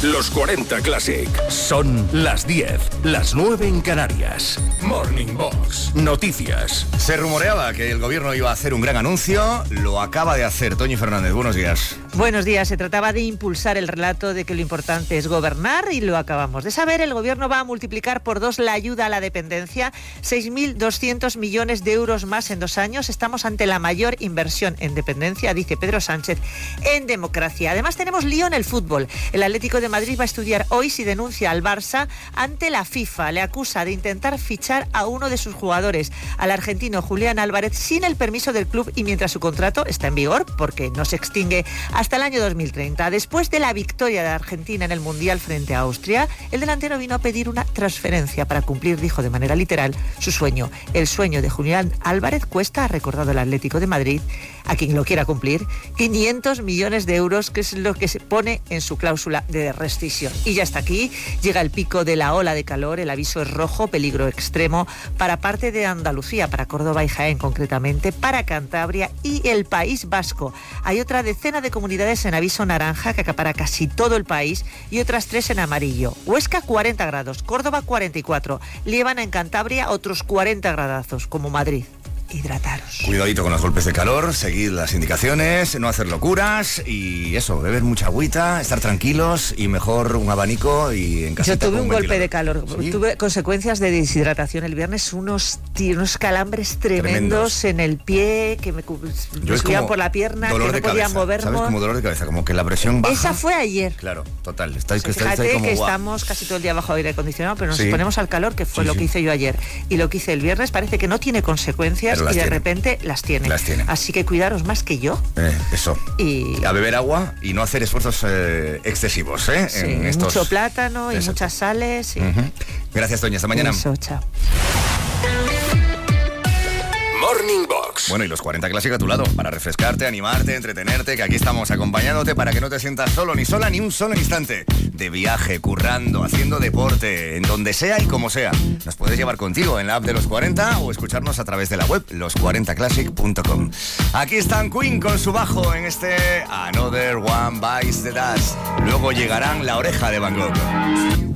Los 40 Classic. Son las 10, las 9 en Canarias. Morning Box. Noticias. Se rumoreaba que el gobierno iba a hacer un gran anuncio. Lo acaba de hacer. Toñi Fernández, buenos días. Buenos días. Se trataba de impulsar el relato de que lo importante es gobernar y lo acabamos de saber. El gobierno va a multiplicar por 2 la ayuda a la dependencia. 6.200 millones de euros más en 2 años. Estamos ante la mayor inversión en dependencia, dice Pedro Sánchez, en democracia. Además tenemos lío en el fútbol. El Atlético de Madrid va a estudiar hoy si denuncia al Barça ante la FIFA. Le acusa de intentar fichar a uno de sus jugadores, al argentino Julián Álvarez, sin el permiso del club y mientras su contrato está en vigor, porque no se extingue hasta el año 2030. Después de la victoria de Argentina en el Mundial frente a Austria, el delantero vino a pedir una transferencia para cumplir, dijo de manera literal, su sueño. El sueño de Julián Álvarez cuesta, ha recordado el Atlético de Madrid, a quien lo quiera cumplir, 500 millones de euros, que es lo que se pone en su cláusula de rescisión. Y ya está aquí, llega el pico de la ola de calor, el aviso es rojo, peligro extremo para parte de Andalucía, para Córdoba y Jaén concretamente, para Cantabria y el País Vasco. Hay otra decena de comunidades en aviso naranja que acapara casi todo el país y otras 3 en amarillo. Huesca 40 grados, Córdoba 44, Líbana en Cantabria otros 40 gradazos, como Madrid. Hidrataros. Cuidadito con los golpes de calor, seguid las indicaciones, no hacer locuras y eso, beber mucha agüita, estar tranquilos y mejor un abanico y en casita. Yo tuve un golpe de calor, ¿sí? Tuve consecuencias de deshidratación el viernes, unos calambres tremendos en el pie que me subían por la pierna, que no podía moverme. ¿Sabes? Como dolor de cabeza, como que la presión baja. Esa fue ayer. Claro, total. Fíjate como que guau. Estamos casi todo el día bajo aire acondicionado, pero nos sí. ponemos al calor, que fue lo que hice yo ayer. Y lo que hice el viernes parece que no tiene consecuencias y de repente las tiene. Así que cuidaros más que yo. Eso. Y a beber agua y no hacer esfuerzos excesivos, Sí, en estos... mucho plátano y muchas sales. Sí. Gracias, Toña. Hasta mañana. Eso, chao. Morning Box. Bueno, y los 40 Classic a tu lado, para refrescarte, animarte, entretenerte, que aquí estamos acompañándote para que no te sientas solo, ni sola, ni un solo instante. De viaje, currando, haciendo deporte, en donde sea y como sea. Nos puedes llevar contigo en la app de Los 40 o escucharnos a través de la web los40classic.com. Aquí están Queen con su bajo en este Another One Bites the Dust. Luego llegarán La Oreja de Van Gogh.